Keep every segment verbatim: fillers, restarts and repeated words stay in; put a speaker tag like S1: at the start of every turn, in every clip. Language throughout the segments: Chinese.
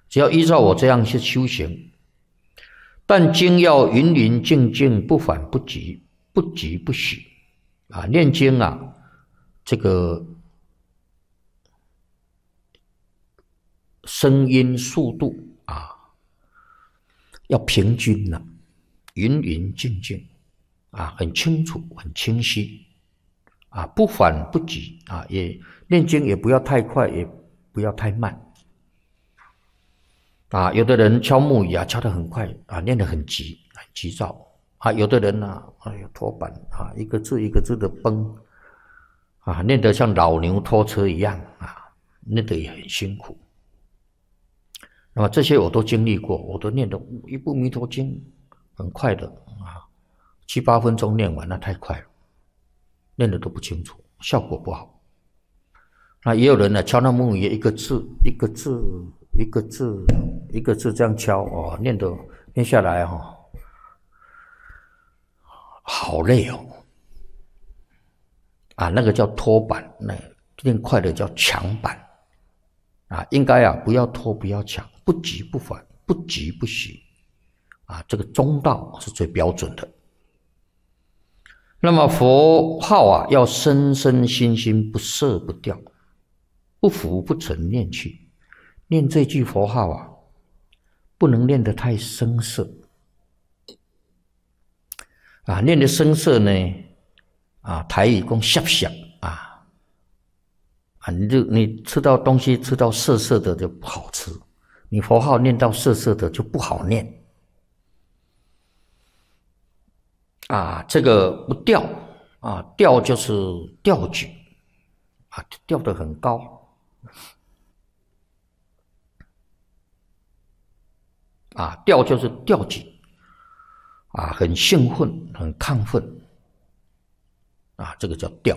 S1: 只要依照我这样去修行，但经要云云静静，不反不急，不急不喜啊。念经啊，这个声音速度啊，要平均啊，云云静静啊，很清楚，很清晰啊，不反不急啊，也念经也不要太快，也不要太慢啊。有的人敲木鱼啊，敲得很快啊，念得很急，很急躁啊。有的人啊，哎呀，拖板啊，一个字一个字的崩啊，念得像老牛拖车一样啊，念得也很辛苦。那么这些我都经历过，我都念得一部《弥陀经》很快的啊，七八分钟念完，那太快了，念得都不清楚，效果不好。那也有人呢，敲那木鱼，一个字一个字一个字一个字这样敲哦，念得念下来哦，好累哦。啊，那个叫拖板，那念快的叫抢板啊，应该啊不要拖不要抢，不急不缓，不急不喜啊，这个中道是最标准的。那么佛号啊，要深深心心，不色不掉，不浮不沉念去。念这句佛号啊，不能念得太生涩啊，念得生涩呢啊，台语讲涩涩啊啊，你就你吃到东西吃到涩涩的就不好吃，你佛号念到涩涩的就不好念啊。这个不掉啊，调就是调举啊，调得很高啊，调就是调举啊，很兴奋，很亢奋啊，这个叫调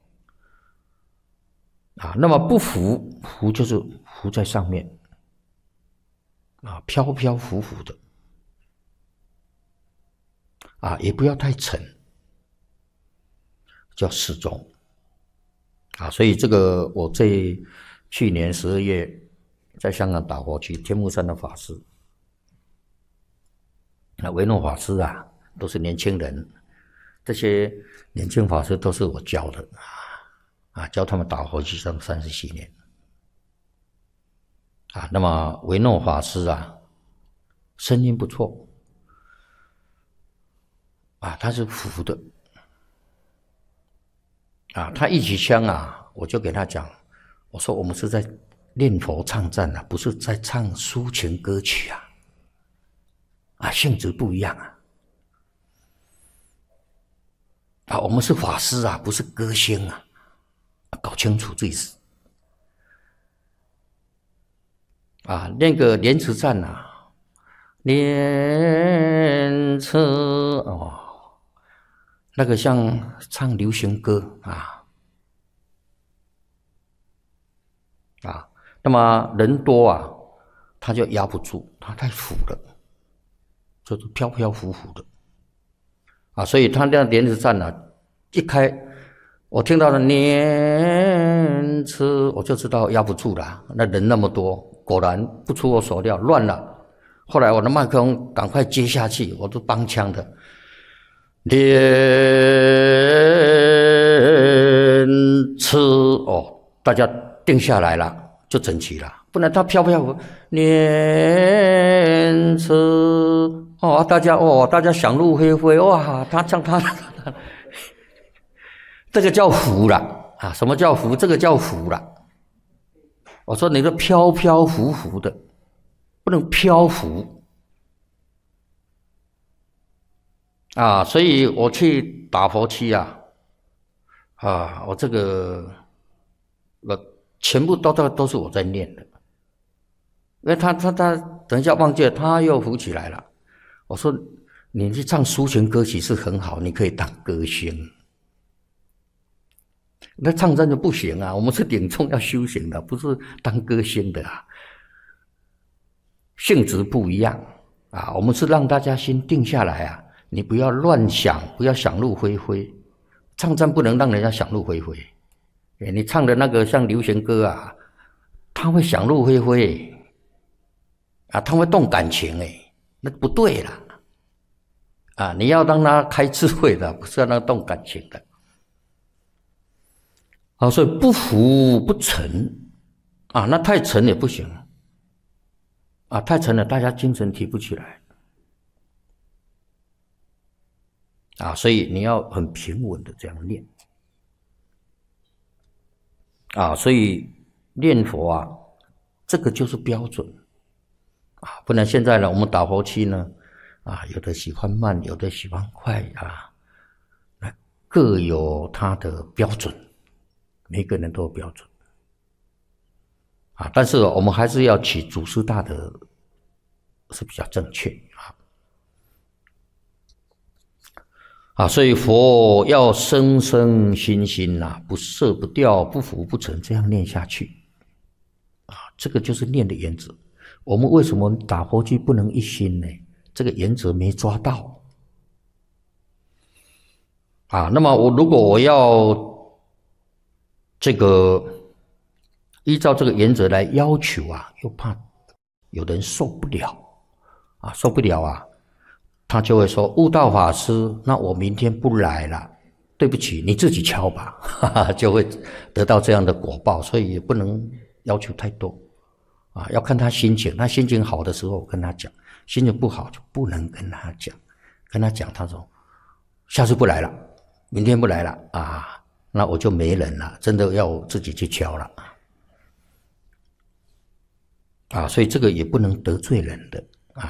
S1: 啊。那么不浮，浮就是浮在上面啊，飘飘浮浮的啊，也不要太沉，叫适中啊。所以这个我这去年十二月在香港打佛去，天目山的法师，那维诺法师啊，都是年轻人，这些年轻法师都是我教的啊，教他们打佛去上三十七年啊。那么维诺法师啊，声音不错啊，他是服的啊，他一起枪啊，我就给他讲，我说我们是在念佛唱赞啊，不是在唱抒情歌曲啊，啊，性质不一样啊，啊，我们是法师啊，不是歌星啊，搞清楚这意思啊。那个莲池赞啊，莲池哦。那个像唱流行歌啊啊，那么人多啊，他就压不住，他太浮了，就是飘飘浮浮的啊，所以他那莲池赞啊，一开，我听到了莲池，我就知道压不住了，那人那么多，果然不出我所料，乱了。后来我的麦克风赶快接下去，我都帮腔的。莲池哦，大家定下来了，就整齐了，不然它飘飘浮。莲池哦，大家哦，大家想入非非哇，他唱他，这个叫浮了啊！什么叫浮？这个叫浮了。我说你这飘飘浮浮的，不能漂浮。啊，所以我去打佛七啊，啊，我这个我全部都都都是我在念的，因为他他他等一下忘记了，他又浮起来了。我说你去唱抒情歌曲是很好，你可以当歌星，那唱真的不行啊，我们是顶重要修行的，不是当歌星的啊，性质不一样啊，我们是让大家心定下来啊。你不要乱想，不要想入非非，唱赞不能让人家想入非非。你唱的那个像流行歌啊，他会想入非非。 啊，他会动感情哎，那不对啦。啊，你要让他开智慧的，不是要让他动感情的。啊，所以不浮不沉，啊，那太沉也不行，啊，太沉了，大家精神提不起来。啊，所以你要很平稳的这样念。啊，所以念佛啊，这个就是标准。啊，不然现在呢，我们打佛七呢，啊，有的喜欢慢，有的喜欢快啊，各有它的标准，每个人都有标准。啊，但是我们还是要起祖师大德是比较正确啊。啊，所以佛要生生心心呐、啊，不色不掉，不浮不沉，这样念下去。啊，这个就是念的原则。我们为什么打佛七不能一心呢？这个原则没抓到。啊，那么我如果我要这个依照这个原则来要求啊，又怕有人受不了啊，受不了啊，他就会说：悟道法师，那我明天不来了，对不起，你自己敲吧，哈哈，就会得到这样的果报。所以也不能要求太多啊，要看他心情。他心情好的时候跟他讲，心情不好就不能跟他讲。跟他讲，他说下次不来了，明天不来了啊，那我就没人了，真的要我自己去敲了。啊，所以这个也不能得罪人的啊。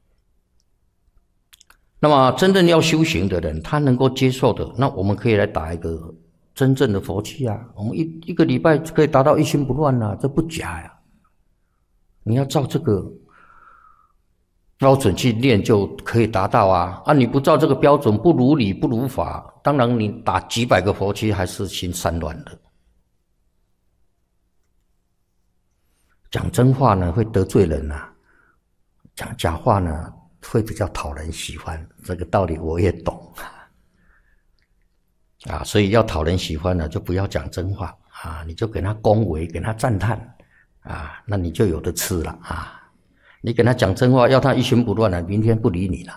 S1: 那么真正要修行的人，他能够接受的，那我们可以来打一个真正的佛七啊。我们一一个礼拜可以达到一心不乱啊，这不假呀。你要照这个标准去练，就可以达到啊。啊，你不照这个标准，不如理不如法，当然你打几百个佛七还是心散乱的。讲真话呢会得罪人啊，讲假话呢会比较讨人喜欢，这个道理我也懂啊。所以要讨人喜欢呢，就不要讲真话啊，你就给他恭维，给他赞叹啊，那你就有的吃了啊。你给他讲真话，要他一心不乱了，明天不理你了，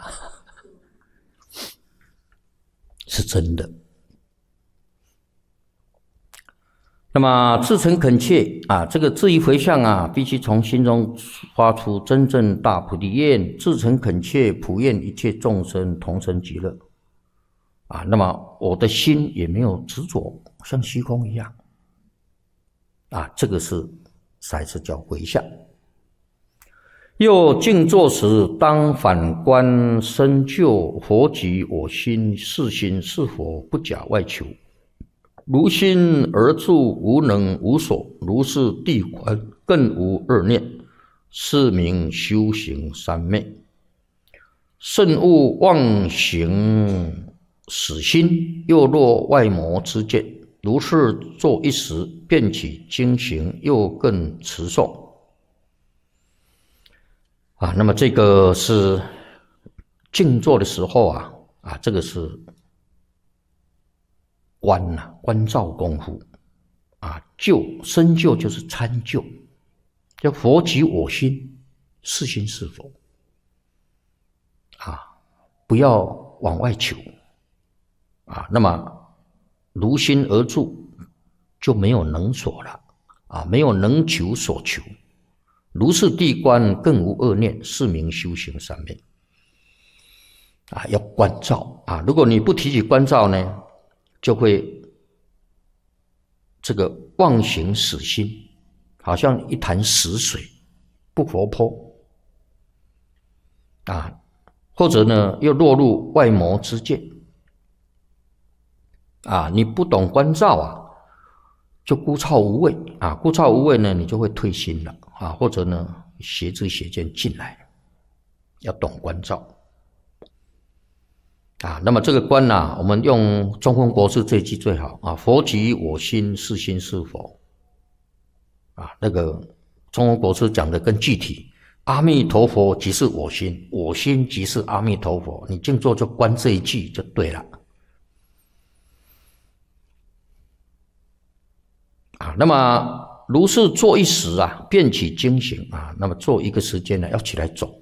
S1: 是真的。那么至诚恳切啊，这个至于回向啊，必须从心中发出真正大菩提愿，至诚恳切，普愿一切众生同生极乐。啊，那么我的心也没有执着，像虚空一样。啊，这个是才是叫回向。又静坐时，当反观深究佛即我心，是心是佛，不假外求。如心而住，无能无所，如是谛观，更无二念，是名修行三昧。慎勿妄行死心，又若外魔之见，如是坐一时，便起经行，又更持诵。啊，那么这个是静坐的时候啊，啊，这个是观呐、啊，观照功夫啊，究深究就是参究，叫佛即我心，是心是佛啊，不要往外求啊。那么如心而住，就没有能所了啊，没有能求所求。如是谛观，更无恶念，是名修行三昧。啊，要观照啊！如果你不提起观照呢，就会这个妄行死心，好像一潭死水，不活泼啊，或者呢又落入外魔之见啊！你不懂观照啊，就枯燥无味啊！枯燥无味呢，你就会退心了啊，或者呢邪知邪见进来，要懂观照。啊，那么这个观呢、啊，我们用中峰国师这一句最好啊，佛即我心，是心是佛。啊，那个中峰国师讲的更具体，阿弥陀佛即是我心，我心即是阿弥陀佛。你静坐就观这一句就对了。啊，那么如是坐一时啊，便起惊醒啊，那么坐一个时间呢，要起来走